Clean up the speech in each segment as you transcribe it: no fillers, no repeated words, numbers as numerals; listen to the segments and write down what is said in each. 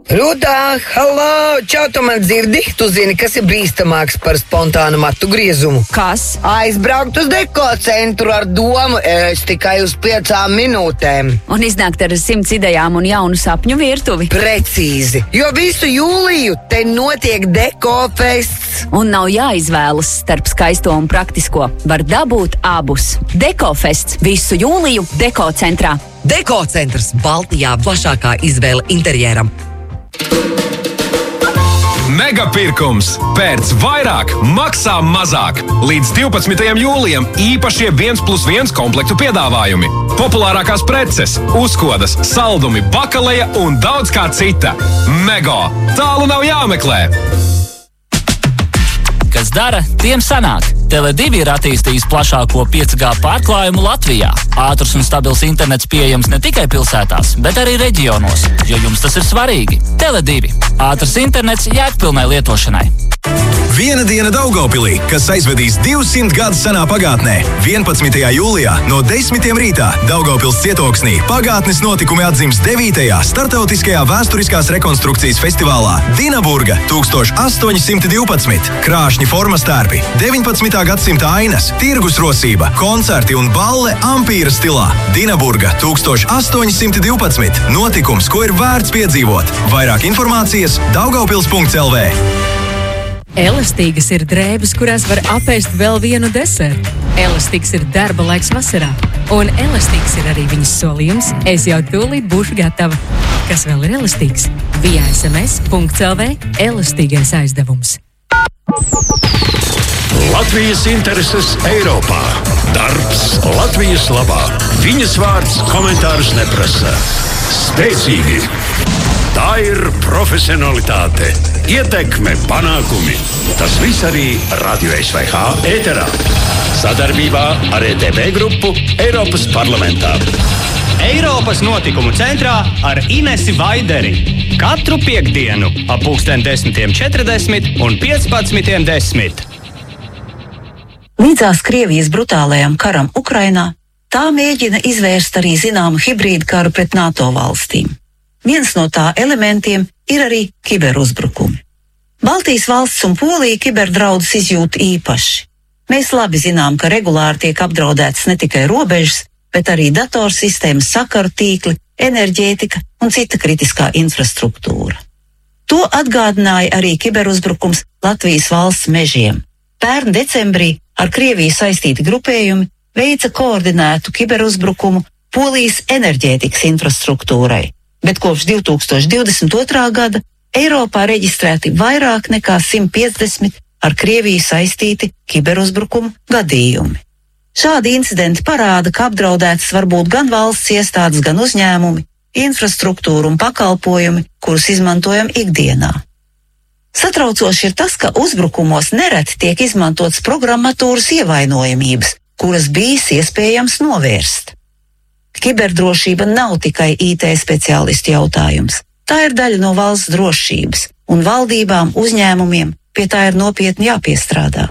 Rudā, hallo, čau, tu man dzirdi? Tu zini, kas ir bīstamāks par spontānu matu griezumu? Kas? Aizbraukt uz deko centru ar domu, es tikai uz 5 minūtēm. Un iznākt ar 100 idejām un jaunu sapņu virtuvi. Precīzi, jo visu jūliju te notiek Deko fests. Un nav jāizvēlas starp skaisto un praktisko. Var dabūt abus. Deko fests visu jūliju Deko centrā. Deko centrs Baltijā plašākā izvēle interjeram. Megapirkums! Pērc vairāk, maksā mazāk! Līdz 12. jūlijam īpašie 1+1 komplektu piedāvājumi. Populārākās preces, uzkodas, saldumi, bakaleja un daudz kā cita. Mego! Tālu nav jāmeklē! Kas dara, tiem sanāk. Tele2 ir attīstījis plašāko 5G pārklājumu Latvijā. Ātrs un stabils internets pieejams ne tikai pilsētās, bet arī reģionos, jo jums tas ir svarīgi. Tele2. Ātrs internets jēgpilnai lietošanai. Viena diena Daugavpilī, kas aizvedīs 200 gadus senā pagātnē. 11. jūlijā no 10 rītā Daugavpils cietoksnī pagātnes notikumi atzīmes 9. startautiskajā vēsturiskās rekonstrukcijas festivālā Dinaburga 1812. Krāšņi formas tērpi, 19. gadsimta ainas, tirgus rosība, koncerti un balle ampīra stilā. Dinaburga 1812. Notikums, ko ir vērts piedzīvot. Vairāk informācijas Daugavpils.lv. Elastīgas ir drēbes, kurās var apēst vēl vienu desertu. Elastīgs ir darba laiks vasarā. Un elastīgs ir arī viņas solījums. Es jau tūlīt būšu gatava. Kas vēl ir elastīgs? Via sms.lv elastīgais aizdevums. Latvijas intereses Eiropā. Darbs Latvijas labā. Viņas vārds komentārus neprasa. Spēcīgi. Tā ir profesionalitāte, ietekme, panākumi. Tas viss arī Radio SVH ēterā. Sadarbībā ar ETP grupu Eiropas parlamentā. Eiropas notikumu centrā ar Inesi Vaideri. Katru piektdienu ap 10:40 un 15:10. Līdzās Krievijas brutālajam karam Ukrainā, tā mēģina izvērst arī zināmu hibrīdu karu pret NATO valstīm. Viens no tā elementiem ir arī kiberuzbrukumi. Baltijas valsts un Polija kiberdraudus izjūt īpaši. Mēs labi zinām, ka regulāri tiek apdraudētas ne tikai robežas, bet arī datorsistēmas, sakaru tīkli, enerģētika un cita kritiskā infrastruktūra. To atgādināja arī kiberuzbrukums Latvijas valsts mežiem. Pērn decembrī ar Krieviju saistīti grupējumi veica koordinētu kiberuzbrukumu Polijas enerģētikas infrastruktūrai. Bet kopš 2022. gada Eiropā reģistrēti vairāk nekā 150 ar Krieviju saistīti kiberuzbrukumu gadījumi. Šādi incidenti parāda, ka apdraudētas var būt gan valsts iestādes, gan uzņēmumi, infrastruktūra un pakalpojumi, kurus izmantojam ikdienā. Satraucoši ir tas, ka uzbrukumos nereti tiek izmantotas programmatūras ievainojamības, kuras bijis iespējams novērst. Kiberdrošība nav tikai IT speciālistu jautājums. Tā ir daļa no valsts drošības, un valdībām, uzņēmumiem pie tā ir nopietni jāpiestrādā.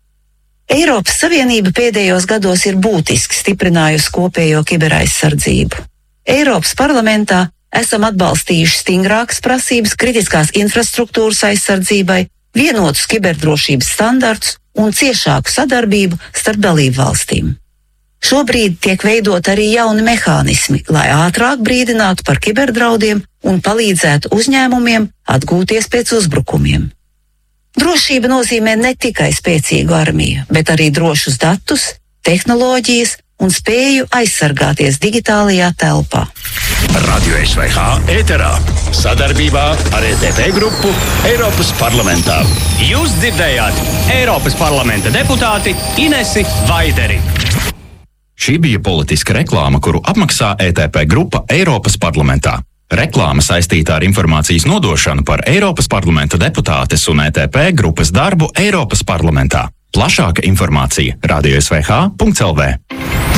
Eiropas Savienība pēdējos gados ir būtiski stiprinājusi kopējo kiberaizsardzību. Eiropas parlamentā esam atbalstījuši stingrākas prasības kritiskās infrastruktūras aizsardzībai, vienotus kiberdrošības standartus un ciešāku sadarbību starp dalību valstīm. Šobrīd tiek veidot arī jauni mehānismi, lai ātrāk brīdinātu par kiberdraudiem un palīdzētu uzņēmumiem atgūties pēc uzbrukumiem. Drošība nozīmē ne tikai spēcīgu armiju, bet arī drošus datus, tehnoloģijas un spēju aizsargāties digitālajā telpā. Radio SVH ēterā. Sadarbībā ar ETP grupu Eiropas parlamentā. Jūs dzirdējāt Eiropas parlamenta deputāti Inesi Vaideri. Šī bija politiska reklāma, kuru apmaksā ETP grupa Eiropas parlamentā. Reklāma saistīta ar informācijas nodošanu par Eiropas parlamenta deputātes un ETP grupas darbu Eiropas parlamentā. Plašāka informācija radio svh.lv.